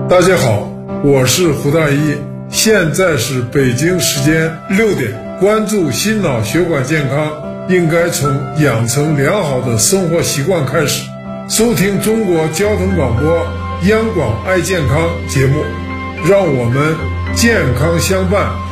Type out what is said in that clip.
大家好，我是胡大一，现在是北京时间6点。关注心脑血管健康，应该从养成良好的生活习惯开始。收听中国交通广播央广爱健康节目，让我们健康相伴，